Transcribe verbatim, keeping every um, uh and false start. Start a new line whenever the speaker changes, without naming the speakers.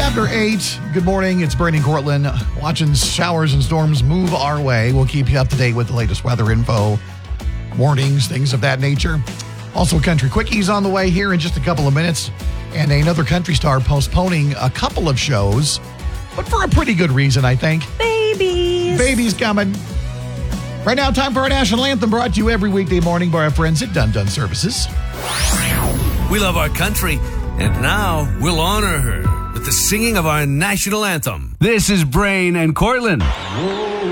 After eight, good morning. It's Brandon Cortland. Watching showers and storms move our way. We'll keep you up to date with the latest weather info, warnings, things of that nature. Also, Country Quickies on the way here in just a couple of minutes. And another country star postponing a couple of shows, but for a pretty good reason, I think.
Babies.
Babies coming. Right now, time for our national anthem, brought to you every weekday morning by our friends at Dun Dun Services.
We love our country, and now we'll honor her with the singing of our national anthem.
This is Brain and Cortland.
Whoa.